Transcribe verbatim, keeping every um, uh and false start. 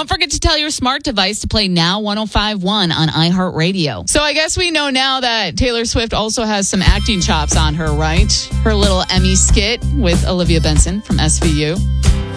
Don't forget to tell your smart device to play Now one oh five point one on iHeartRadio. So I guess we know now that Taylor Swift also has some acting chops on her, right? Her little Emmy skit with Olivia Benson from S V U.